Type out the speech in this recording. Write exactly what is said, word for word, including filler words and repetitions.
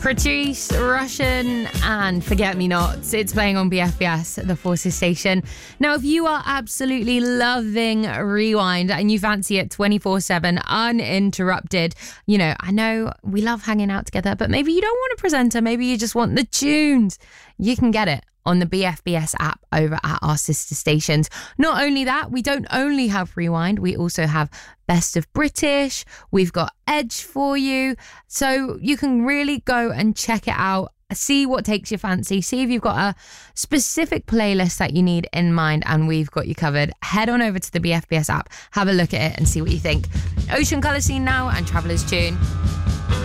Patrice, Russian and Forget Me Nots. It's playing on B F B S, the Forces station. Now, if you are absolutely loving Rewind and you fancy it twenty-four seven, uninterrupted, you know, I know we love hanging out together, but maybe you don't want a presenter. Maybe you just want the tunes. You can get it on the B F B S app over at our sister stations. Not only that, we don't only have Rewind, we also have Best of British, we've got Edge for you, so you can really go and check it out, see what takes your fancy, see if you've got a specific playlist that you need in mind, and we've got you covered. Head on over to the B F B S app, have a look at it and see what you think. Ocean Colour Scene now and Traveller's Tune.